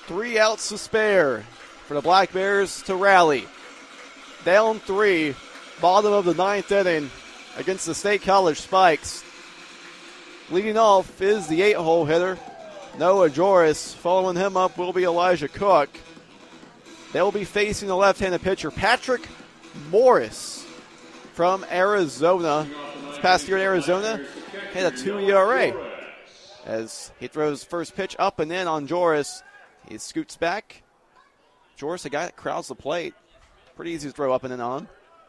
3 outs to spare for the Black Bears to rally. Down 3, bottom of the 9th inning against the State College Spikes. Leading off is the 8-hole hitter, Noah Joris. Following him up will be Elijah Cook. They'll be facing the left-handed pitcher, Patrick Morris from Arizona. This past year in Arizona, he had a 2 ERA. As he throws first pitch up and in on Joris, he scoots back. Joris, a guy that crowds the plate. Pretty easy to throw up and in on.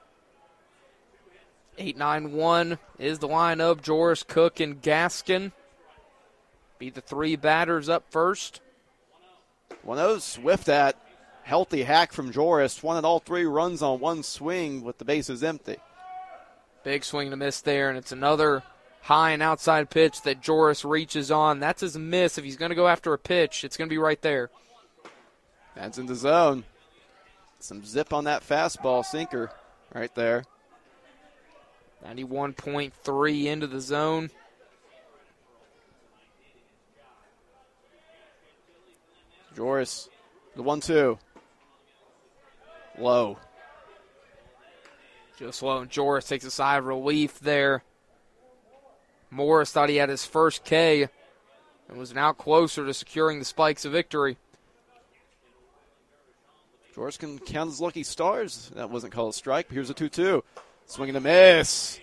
8-9-1 is the lineup. Joris, Cook, and Gaskin be the 3 batters up first. 1-0 swift at healthy hack from Joris. 1 and all 3 runs on 1 swing with the bases empty. Big swing and a miss there, and it's another high and outside pitch that Joris reaches on. That's his miss. If he's going to go after a pitch, it's going to be right there. That's in the zone. Some zip on that fastball sinker right there. 91.3 into the zone. Joris, the 1-2. Low. Just low, and Joris takes a sigh of relief there. Morris thought he had his first K and was now closer to securing the Spikes a victory. Joris can count his lucky stars. That wasn't called a strike, but here's a 2-2. Swing and a miss.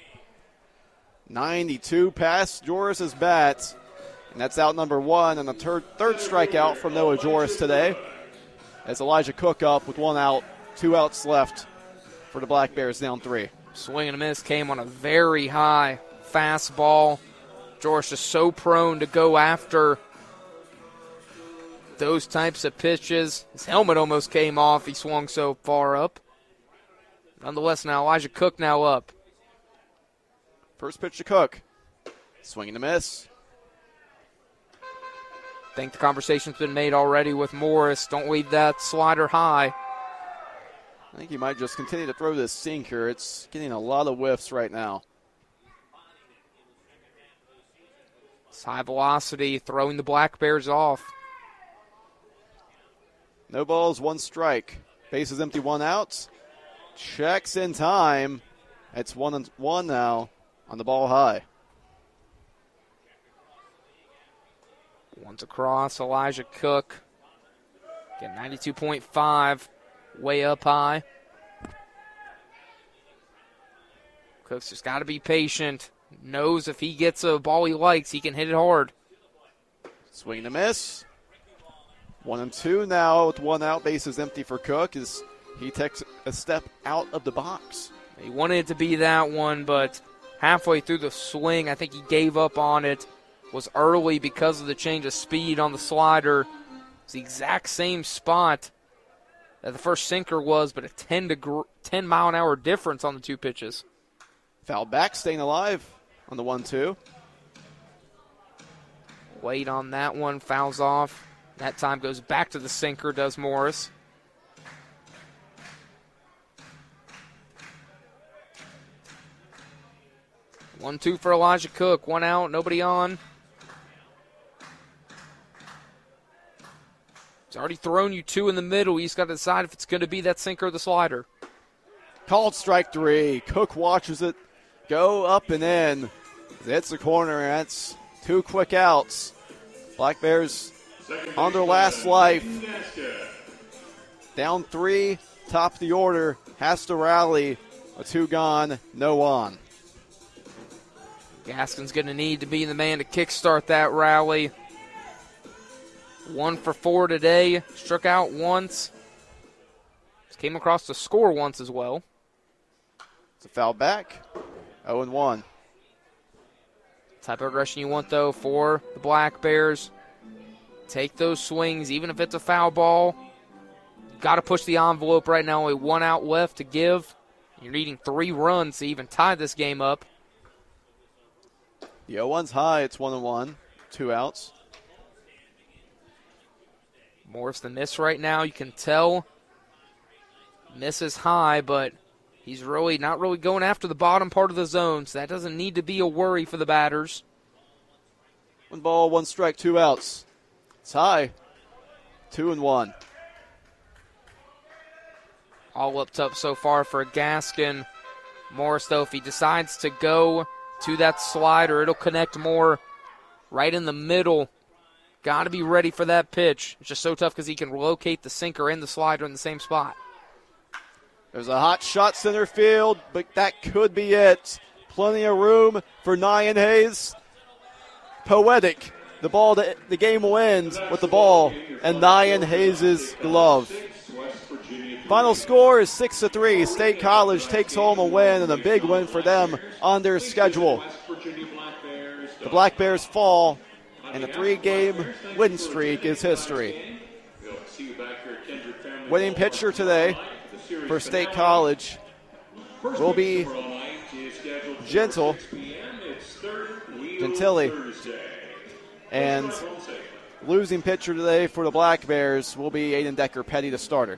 92 past Joris's bat. And that's out number 1, and the third strikeout from Noah Joris today. As Elijah Cook up with 1 out, 2 outs left for the Black Bears, down 3. Swing and a miss came on a very high fastball. Joris is so prone to go after those types of pitches. His helmet almost came off. He swung so far up. Nonetheless, now Elijah Cook now up. First pitch to Cook. Swing and a miss. I think the conversation's been made already with Morris. Don't leave that slider high. I think he might just continue to throw this sinker. It's getting a lot of whiffs right now. It's high velocity, throwing the Black Bears off. No balls, 1 strike. Bases empty, 1 out. Checks in time. It's 1-1 now on the ball high. Once across, Elijah Cook. Again, 92.5, way up high. Cook's just got to be patient. Knows if he gets a ball he likes, he can hit it hard. Swing and a miss. 1-2 now with 1 out. Bases empty for Cook as he takes a step out of the box. He wanted it to be that one, but halfway through the swing, I think he gave up on it. Was early because of the change of speed on the slider. It's the exact same spot that the first sinker was, but a 10 mile an hour difference on the 2 pitches. Foul back, staying alive on the 1-2. Wait on that one, fouls off. That time goes back to the sinker, does Morris. One, 2 for Elijah Cook. 1 out, nobody on. He's already thrown you 2 in the middle. He's got to decide if it's going to be that sinker or the slider. Called strike 3. Cook watches it go up and in. It's the corner. That's 2 quick outs. Black Bears on their last life. Down 3, top of the order. Has to rally. A 2 gone, no on. Gaskin's going to need to be the man to kickstart that rally. 1 for 4 today. Struck out once. Came across the score once as well. It's a foul back. 0-1. Type of aggression you want, though, for the Black Bears. Take those swings, even if it's a foul ball. Got to push the envelope right now. Only 1 out left to give. You're needing 3 runs to even tie this game up. The 0-1's high. It's 1-1. 2 outs. Morris the miss right now. You can tell. Miss is high, but he's really not really going after the bottom part of the zone, so that doesn't need to be a worry for the batters. 1 ball, 1 strike, 2 outs. It's high. 2-1. All up top so far for Gaskin. Morris, though, if he decides to go to that slider, it'll connect more right in the middle. Got to be ready for that pitch. It's just so tough because he can locate the sinker and the slider in the same spot. There's a hot shot center field, but that could be it. Plenty of room for Nyan Hayes. Poetic. The game will end with the ball and Nyan Hayes' glove. Final score is 6-3. State College takes home a win, and a big win for them on their schedule. The Black Bears fall, and the 3-game win streak is history. Winning pitcher today for State College will be Gentile, and losing pitcher today for the Black Bears will be Aiden Decker-Petty, the starter.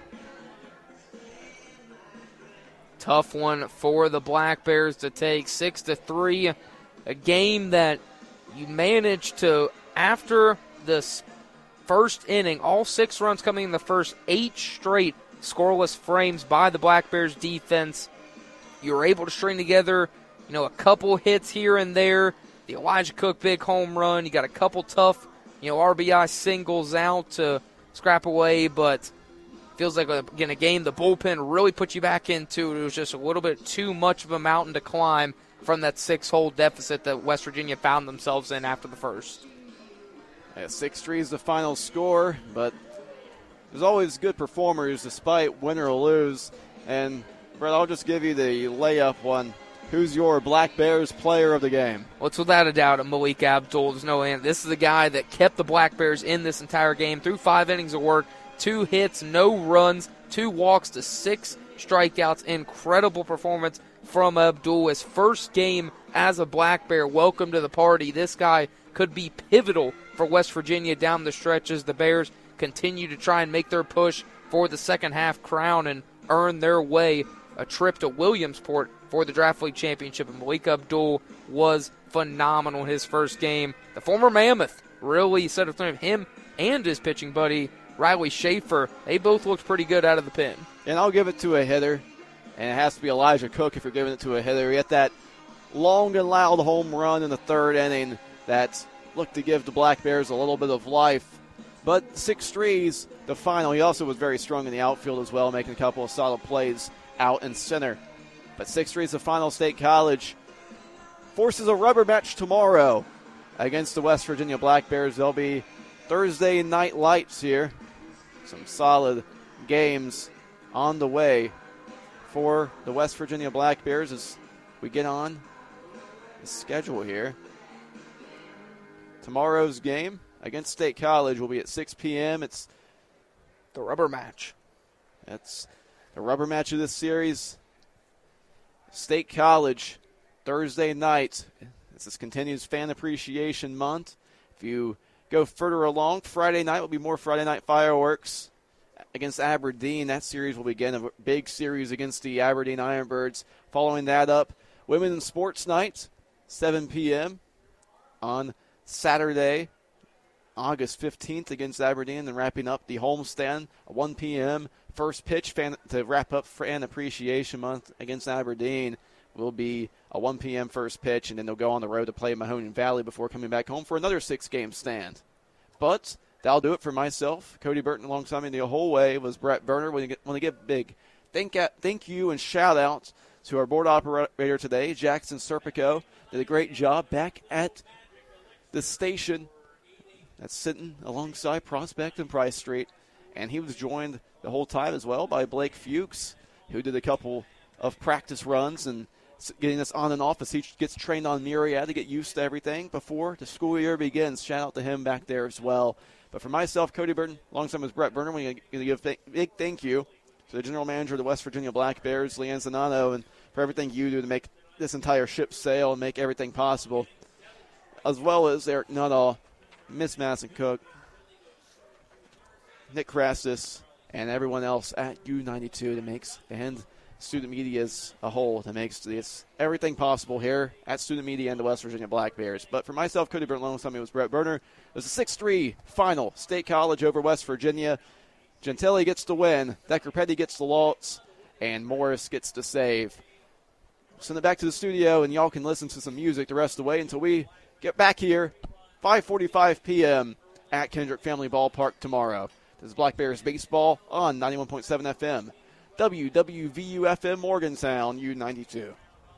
Tough one for the Black Bears to take, 6-3. A game that you managed to, after this first inning, all 6 runs coming in the first 8 straight scoreless frames by the Black Bears defense. You were able to string together, a couple hits here and there. The Elijah Cook big home run. You got a couple tough, RBI singles out to scrap away, but feels like, again, a game the bullpen really put you back into. It was just a little bit too much of a mountain to climb from that 6-hole deficit that West Virginia found themselves in after the first. 6-3 is the final score, but there's always good performers despite win or lose. And, Brett, I'll just give you the layup one. Who's your Black Bears player of the game? Well, it's without a doubt Malik Abdul. There's no end. This is the guy that kept the Black Bears in this entire game through 5 innings of work. 2 hits, no runs, 2 walks to 6 strikeouts. Incredible performance from Abdul. His first game as a Black Bear. Welcome to the party. This guy could be pivotal for West Virginia down the stretch as the Bears continue to try and make their push for the second half crown and earn their way a trip to Williamsport for the Draft League Championship. And Malik Abdul was phenomenal in his first game. The former Mammoth really set up him and his pitching buddy Riley Schaefer. They both looked pretty good out of the pen. And I'll give it to a hitter, and it has to be Elijah Cook if you're giving it to a hitter. He had that long and loud home run in the 3rd inning that looked to give the Black Bears a little bit of life. But 6-3's the final. He also was very strong in the outfield as well, making a couple of solid plays out in center. But 6-3's the final. State College forces a rubber match tomorrow against the West Virginia Black Bears. There'll be Thursday night lights here. Some solid games on the way for the West Virginia Black Bears as we get on the schedule here. Tomorrow's game against State College will be at 6 p.m. It's the rubber match. That's the rubber match of this series. State College, Thursday night. This continues Fan Appreciation Month. If you go further along, Friday night will be more Friday night fireworks against Aberdeen. That series will begin, a big series against the Aberdeen Ironbirds. Following that up, Women's Sports Night, 7 p.m. on Saturday, August 15th against Aberdeen, and wrapping up the homestand, 1 p.m. First pitch to wrap up Fan Appreciation Month against Aberdeen will be a 1 p.m. first pitch, and then they'll go on the road to play Mahoning Valley before coming back home for another 6-game stand. But that'll do it for myself. Cody Burton alongside me the whole way was Brett Berner. Want to give big thank you and shout out to our board operator today, Jackson Serpico. Did a great job back at the station that's sitting alongside Prospect and Price Street. And he was joined the whole time as well by Blake Fuchs, who did a couple of practice runs and getting us on and off as he gets trained on Myriad to get used to everything before the school year begins. Shout out to him back there as well. But for myself, Cody Burton, alongside with Brett Berner, we're going to give a big thank you to the general manager of the West Virginia Black Bears, Leanne Zanano, and for everything you do to make this entire ship sail and make everything possible, as well as Eric Nuttall, Miss Madison Cook, Nick Crassus, and everyone else at U92 that makes Fan student media as a whole that makes this everything possible here at Student Media and the West Virginia Black Bears. But for myself, Cody Burton, along with me was Brett Berner. It was a 6-3 final, State College over West Virginia. Gentile gets the win, Decker Petty gets the loss, and Morris gets the save. Send it back to the studio, and y'all can listen to some music the rest of the way until we get back here, 5:45 p.m. at Kendrick Family Ballpark tomorrow. This is Black Bears Baseball on 91.7 FM, WWVU-FM Morgantown, U92.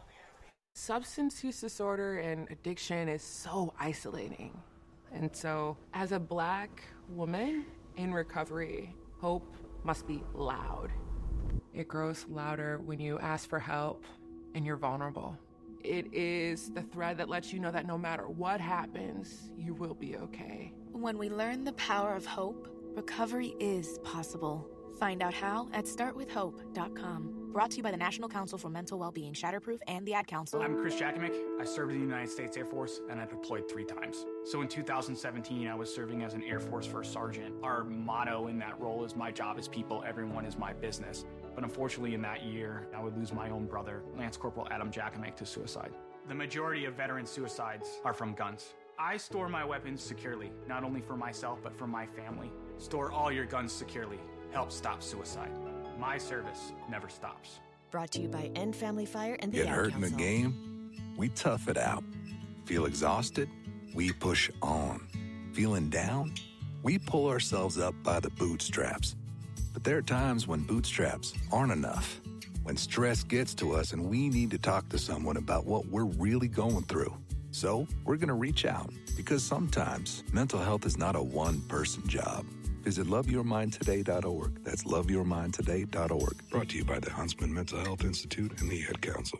Substance use disorder and addiction is so isolating. And so, as a Black woman in recovery, hope must be loud. It grows louder when you ask for help and you're vulnerable. It is the thread that lets you know that no matter what happens, you will be okay. When we learn the power of hope, recovery is possible. Find out how at startwithhope.com. Brought to you by the National Council for Mental Wellbeing, Shatterproof, and the Ad Council. I'm Chris Jakovic. I served in the United States Air Force, and I deployed 3 times. So in 2017, I was serving as an Air Force First Sergeant. Our motto in that role is, my job is people, everyone is my business. But unfortunately, in that year, I would lose my own brother, Lance Corporal Adam Jakovic, to suicide. The majority of veteran suicides are from guns. I store my weapons securely, not only for myself, but for my family. Store all your guns securely. Help stop suicide. My service never stops. Brought to you by End Family Fire and the Get Ad hurt in Council. the game? We tough it out. Feel exhausted? We push on. Feeling down? We pull ourselves up by the bootstraps. But there are times when bootstraps aren't enough. When stress gets to us and we need to talk to someone about what we're really going through. So we're going to reach out, because sometimes mental health is not a one-person job. Visit loveyourmindtoday.org. That's loveyourmindtoday.org. Brought to you by the Huntsman Mental Health Institute and the Ad Council.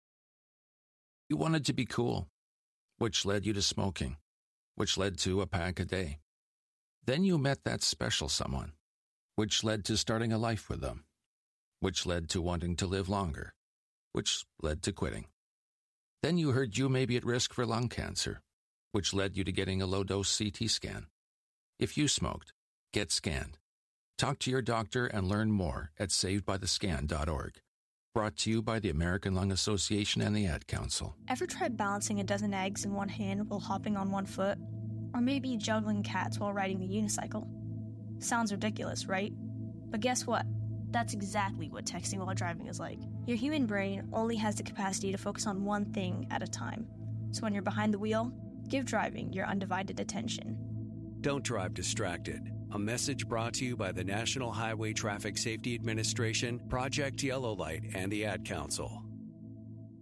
You wanted to be cool, which led you to smoking, which led to a pack a day. Then you met that special someone, which led to starting a life with them, which led to wanting to live longer, which led to quitting. Then you heard you may be at risk for lung cancer, which led you to getting a low-dose CT scan. If you smoked, get scanned. Talk to your doctor and learn more at savedbythescan.org. Brought to you by the American Lung Association and the Ad Council. Ever tried balancing a dozen eggs in one hand while hopping on one foot? Or maybe juggling cats while riding a unicycle? Sounds ridiculous, right? But guess what? That's exactly what texting while driving is like. Your human brain only has the capacity to focus on one thing at a time. So when you're behind the wheel, give driving your undivided attention. Don't drive distracted. A message brought to you by the National Highway Traffic Safety Administration, Project Yellow Light, and the Ad Council.